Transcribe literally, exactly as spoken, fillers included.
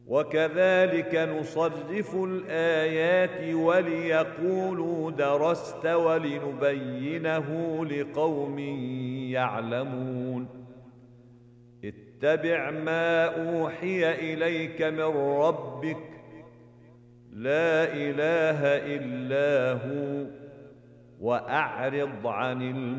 وكذلك نصرف الآيات وليقولوا درست ولنبينه لقوم يعلمون اتبع ما أوحي إليك من ربك لا إله إلا هو وأعرض عن المشركين